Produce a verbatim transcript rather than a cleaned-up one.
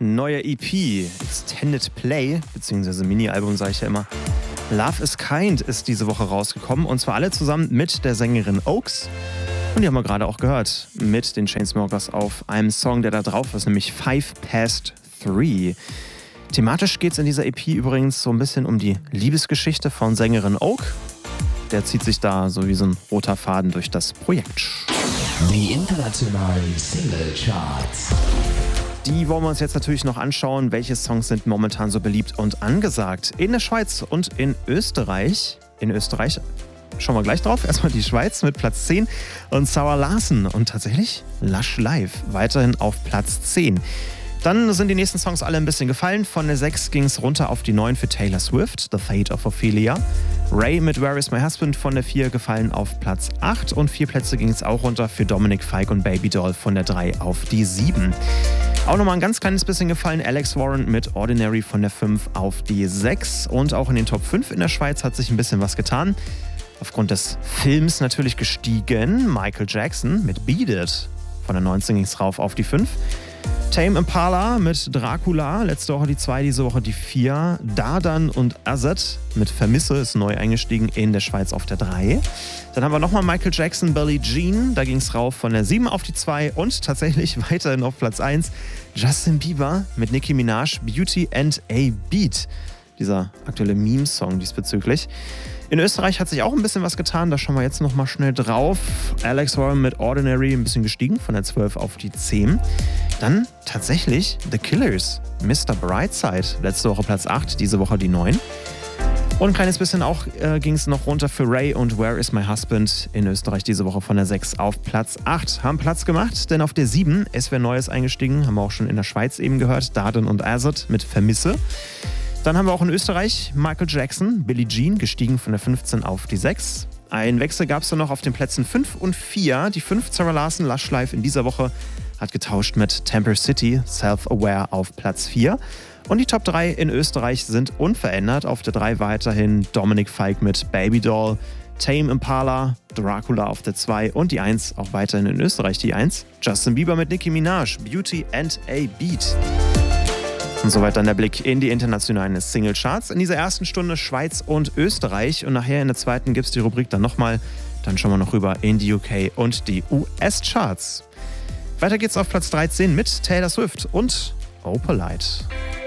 neue E P, Extended Play, beziehungsweise Mini-Album sage ich ja immer. Love is Kind ist diese Woche rausgekommen und zwar alle zusammen mit der Sängerin Oaks. Und die haben wir gerade auch gehört mit den Chainsmokers auf einem Song, der da drauf ist, nämlich Five Past Three. Thematisch geht es in dieser E P übrigens so ein bisschen um die Liebesgeschichte von Sängerin Oak. Der zieht sich da so wie so ein roter Faden durch das Projekt. Die internationalen Single-Charts. Die wollen wir uns jetzt natürlich noch anschauen. Welche Songs sind momentan so beliebt und angesagt? In der Schweiz und in Österreich. In Österreich schauen wir gleich drauf. Erstmal die Schweiz mit Platz zehn und Zara Larsson. Und tatsächlich Lush Live weiterhin auf Platz zehn. Dann sind die nächsten Songs alle ein bisschen gefallen. Von der sechs ging es runter auf die neun für Taylor Swift, The Fate of Ophelia. Ray mit Where Is My Husband von der vier gefallen auf Platz acht. Und vier Plätze ging es auch runter für Dominic Fike und Baby Doll von der drei auf die sieben. Auch nochmal ein ganz kleines bisschen gefallen. Alex Warren mit Ordinary von der fünf auf die sechs. Und auch in den Top fünf in der Schweiz hat sich ein bisschen was getan. Aufgrund des Films natürlich gestiegen. Michael Jackson mit Beat It von der neunzehn ging es rauf auf die fünf. Tame Impala mit Dracula, letzte Woche die zwei, diese Woche die vier. Dardan und Azad mit Vermisse ist neu eingestiegen in der Schweiz auf der drei. Dann haben wir nochmal Michael Jackson, Billie Jean, da ging es rauf von der sieben auf die zwei und tatsächlich weiterhin auf Platz eins Justin Bieber mit Nicki Minaj, Beauty and a Beat. Dieser aktuelle Meme-Song diesbezüglich. In Österreich hat sich auch ein bisschen was getan, da schauen wir jetzt nochmal schnell drauf. Alex Warren mit Ordinary ein bisschen gestiegen, von der zwölf auf die zehn. Dann tatsächlich The Killers, Mister Brightside, letzte Woche Platz acht, diese Woche die neun. Und ein kleines bisschen auch äh, ging es noch runter für Ray und Where Is My Husband in Österreich diese Woche von der sechs auf Platz acht. Haben Platz gemacht, denn auf der sieben ist wer Neues eingestiegen, haben wir auch schon in der Schweiz eben gehört, Dardan und Azad mit Vermisse. Dann haben wir auch in Österreich Michael Jackson, Billie Jean, gestiegen von der fünfzehn auf die sechs. Ein Wechsel gab es dann noch auf den Plätzen fünf und vier. Die fünf, Zara Larsson, Lush Live in dieser Woche, hat getauscht mit Temper City, Self-Aware auf Platz vier. Und die Top drei in Österreich sind unverändert. Auf der drei weiterhin Dominic Fike mit Baby Doll, Tame Impala, Dracula auf der zwei und die eins, auch weiterhin in Österreich die eins, Justin Bieber mit Nicki Minaj, Beauty and a Beat. Und soweit dann der Blick in die internationalen Singlecharts. In dieser ersten Stunde Schweiz und Österreich und nachher in der zweiten gibt es die Rubrik dann nochmal. Dann schauen wir noch rüber in die U K und die U S-Charts. Weiter geht's auf Platz dreizehn mit Taylor Swift und Opalite.